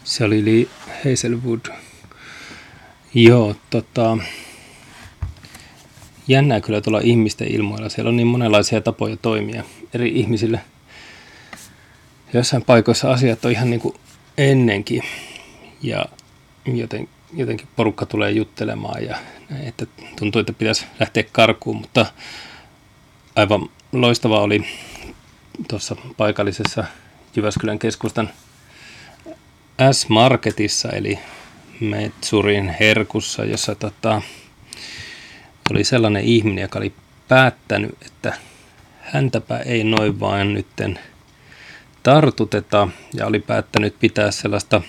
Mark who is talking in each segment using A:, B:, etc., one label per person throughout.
A: Se oli Lee Hazelwood. Joo, jännää kyllä tuolla ihmisten ilmoilla. Siellä on niin monenlaisia tapoja toimia eri ihmisille. Jossain paikoissa asiat on ihan niin kuin ennenkin. Ja jotenkin porukka tulee juttelemaan ja näin, että tuntuu, että pitäisi lähteä karkuun, mutta aivan loistava oli tuossa paikallisessa Jyväskylän keskustan S-Marketissa, eli Metsurin herkussa, jossa oli sellainen ihminen, joka oli päättänyt, että häntäpä ei noin vaan nytten tartuteta, ja oli päättänyt pitää sellaista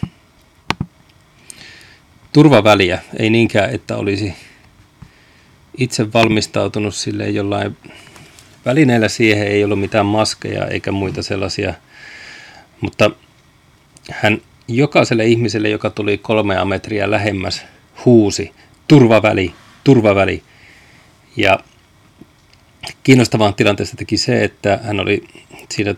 A: turvaväliä, ei niinkään, että olisi itse valmistautunut silleen jollain välineellä siihen, ei ollut mitään maskeja eikä muita sellaisia, mutta hän jokaiselle ihmiselle, joka tuli 3 metriä lähemmäs, huusi turvaväli, turvaväli. Ja kiinnostavaan tilanteessa teki se, että hän oli siinä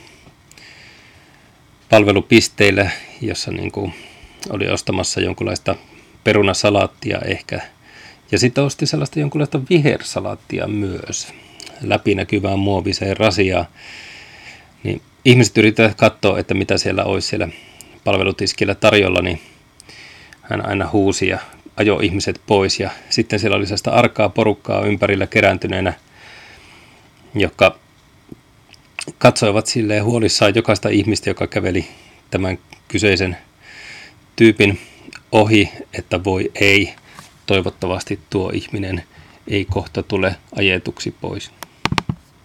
A: palvelupisteillä, jossa niin kuin oli ostamassa jonkunlaista perunasalaattia ehkä, ja sitten osti sellaista jonkunlaista vihersalaattia myös, läpinäkyvään muoviseen rasiaan. Niin ihmiset yrittävät katsoa, että mitä siellä olisi siellä palvelutiskillä tarjolla, niin hän aina huusi ja ajoi ihmiset pois, ja sitten siellä oli sellaista arkaa porukkaa ympärillä kerääntyneenä, jotka katsoivat silleen huolissaan jokaista ihmistä, joka käveli tämän kyseisen tyypin ohi, että voi ei, toivottavasti tuo ihminen ei kohta tule ajetuksi pois.